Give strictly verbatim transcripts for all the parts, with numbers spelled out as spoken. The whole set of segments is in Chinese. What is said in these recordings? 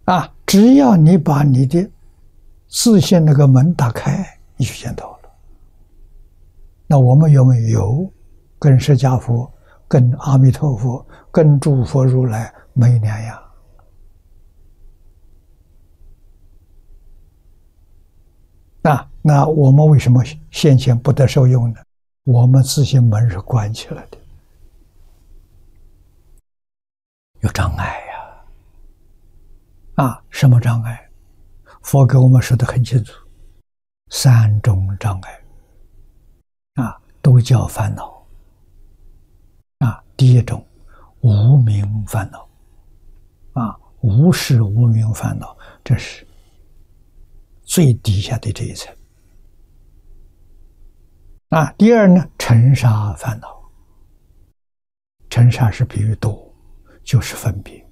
啊，只要你把你的自信那个门打开，你就见到了。那我们有没有跟释迦佛、跟阿弥陀佛、跟诸佛如来没两样？啊，那我们为什么现前不得受用呢？我们自信门是关起来的，有障碍呀！啊，什么障碍？佛给我们说得很清楚，三种障碍，啊，都叫烦恼。啊，第一种，无明烦恼，啊，无是无明烦恼，这是最底下的这一层。啊，第二呢，尘沙烦恼。尘沙是比喻多，就是分别。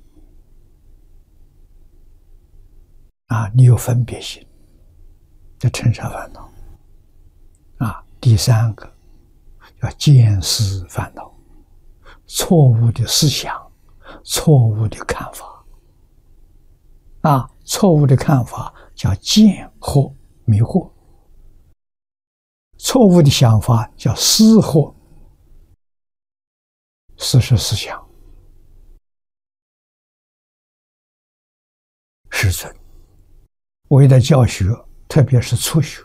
啊，你有分别心，这尘沙烦恼。啊，第三个叫见思烦恼，错误的思想，错误的看法。啊，错误的看法叫见惑迷惑。错误的想法叫思惑，思是思想，师尊为了教学，特别是初学，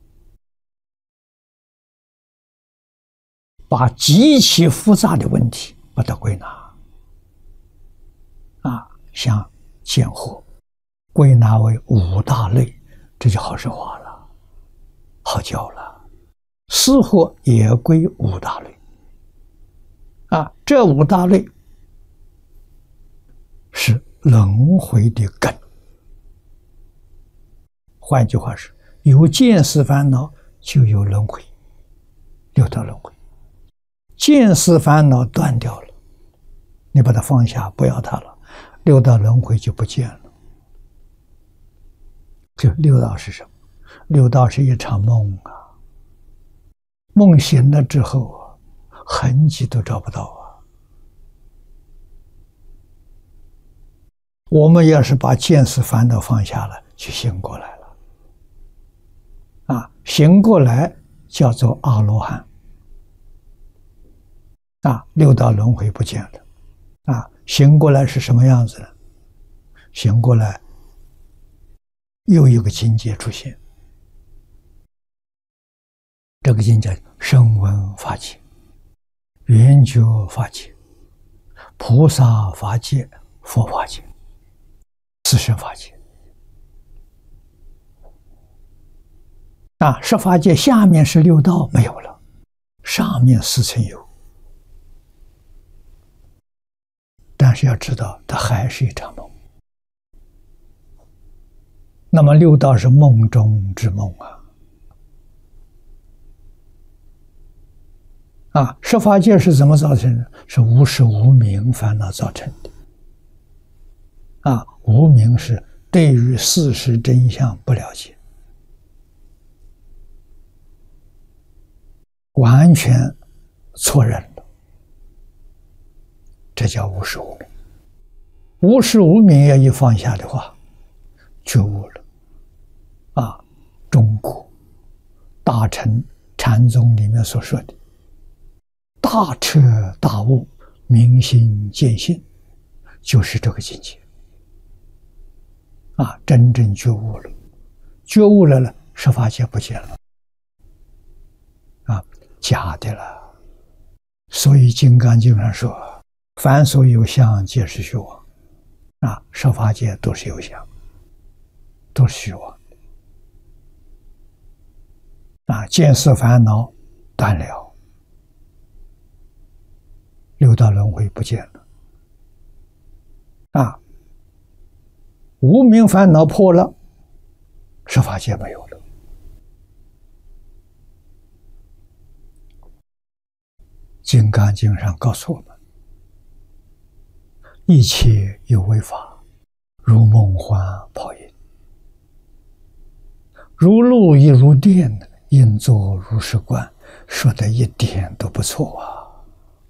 把极其复杂的问题把它归纳，啊，像见惑归纳为五大类，这就好说话了，好教了。思惑也归五大类，啊，这五大类是轮回的根。换句话说，有见思烦恼就有轮回，六道轮回。见思烦恼断掉了，你把它放下，不要它了，六道轮回就不见了。这六道是什么？六道是一场梦啊。梦醒了之后啊，痕迹都找不到啊。我们要是把见思烦恼放下了，就醒过来了。啊，醒过来叫做阿罗汉。啊，六道轮回不见了。啊，醒过来是什么样子呢？醒过来，又一个境界出现。这个境界声闻法界、圆觉法界、菩萨法界、佛法界、四圣法界。啊，十法界下面是六道没有了，上面四层有。但是要知道，它还是一场梦。那么六道是梦中之梦啊。啊，十法界是怎么造成的？是无始无明烦恼造成的。啊，无明是对于事实真相不了解，完全错认了，这叫无始无明。无始无明要一放下的话，觉悟了。啊，中国大乘禅宗里面所说的大彻大悟、明心见性，就是这个境界。啊，真正觉悟了，觉悟了了，十法界不见了。啊，假的了。所以《金刚经》上说：“凡所有相，皆是虚妄。”啊，十法界都是有相，都是虚妄。啊，见思烦恼断了，六道轮回不见了。啊，无明烦恼破了，十法界没有了。金刚经上告诉我们：一切有为法，如梦幻泡影，如露亦如电，应作如是观，说的一点都不错啊。